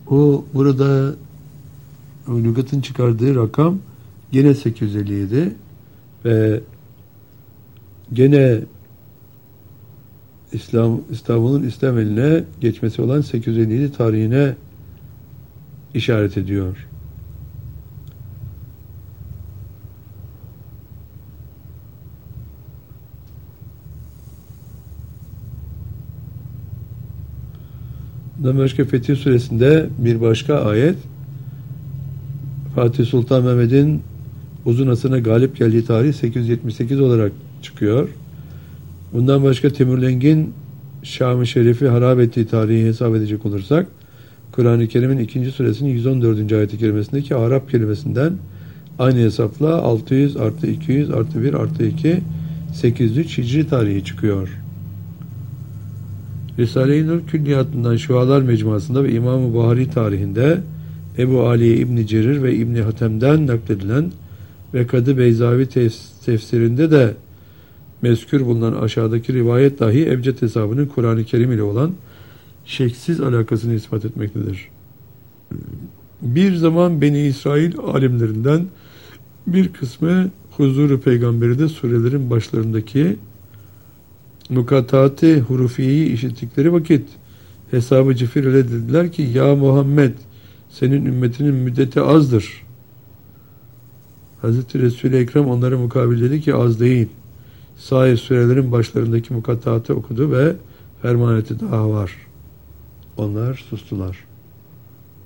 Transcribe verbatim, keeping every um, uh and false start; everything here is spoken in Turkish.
O burada o lügatın çıkardığı rakam gene sekiz yüz elli yedi ve gene İslam İstanbul'un İslam eline geçmesi olan sekiz yüz elli yedi tarihine işaret ediyor. Bundan başka Fetih Suresi'nde bir başka ayet Fatih Sultan Mehmet'in uzun asrına galip geldiği tarih sekiz yüz yetmiş sekiz olarak çıkıyor. Bundan başka Timurleng'in Şam-ı Şerif'i harap ettiği tarihi hesap edecek olursak Kur'an-ı Kerim'in ikinci suresinin yüz on dördüncü ayet-i kerimesindeki Arap kelimesinden aynı hesapla altı yüz artı iki yüz artı bir artı iki sekiz yüz üç Hicri tarihi çıkıyor. Risale-i Nur Külliyatından Şualar Mecmuasında ve İmam-ı Buhari tarihinde Ebu Ali İbn Cerir ve İbn Hatem'den nakledilen ve Kadı Beyzavi tefsirinde de mezkür bulunan aşağıdaki rivayet dahi ebced hesabının Kur'an-ı Kerim ile olan şeksiz alakasını ispat etmektedir. Bir zaman Beni İsrail alimlerinden bir kısmı huzuru peygamberi de surelerin başlarındaki mukatat-ı hurufiyeyi işittikleri vakit hesabı cifir ile dediler ki ya Muhammed senin ümmetinin müddeti azdır. Hazreti Resul-i Ekrem onlara mukabil dedi ki az değil. Sahi surelerin başlarındaki mukatatı okudu ve ferman etti daha var. Onlar sustular.